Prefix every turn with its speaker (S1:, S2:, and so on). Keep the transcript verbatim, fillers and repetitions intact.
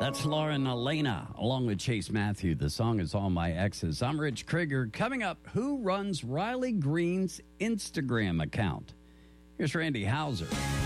S1: That's Lauren Elena, along with Chase Matthew. The song is All My Exes. I'm Rich Krieger. Coming up, who runs Riley Green's Instagram account? Here's Randy Hauser.